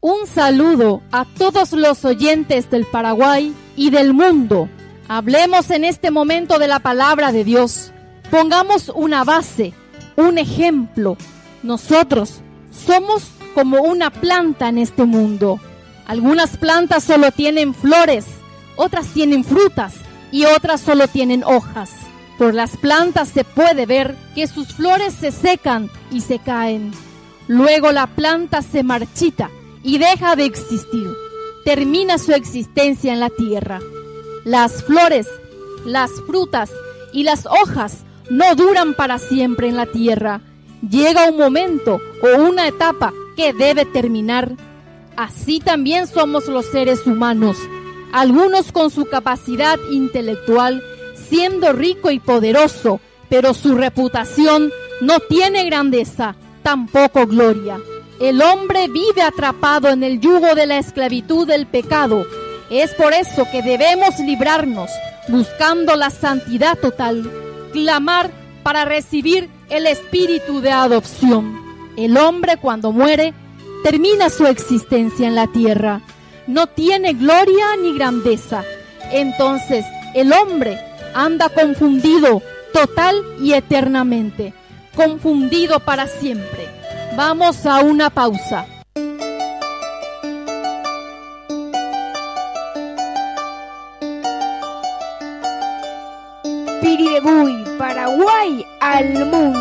Un saludo a todos los oyentes del Paraguay y del mundo. Hablemos en este momento de la palabra de Dios. Pongamos una base, un ejemplo. Nosotros somos como una planta en este mundo. Algunas plantas solo tienen flores, otras tienen frutas y otras solo tienen hojas. Por las plantas se puede ver que sus flores se secan y se caen. Luego la planta se marchita y deja de existir. Termina su existencia en la tierra. Las flores, las frutas y las hojas no duran para siempre en la tierra. Llega un momento o una etapa que debe terminar. Así también somos los seres humanos. Algunos con su capacidad intelectual siendo rico y poderoso, pero su reputación no tiene grandeza, tampoco gloria. El hombre vive atrapado en el yugo de la esclavitud del pecado. Es por eso que debemos librarnos, buscando la santidad total, clamar para recibir el espíritu de adopción. El hombre, cuando muere, termina su existencia en la tierra. No tiene gloria ni grandeza. Entonces, el hombre anda confundido total y eternamente, confundido para siempre. Vamos a una pausa. Piribebuy, Paraguay al mundo.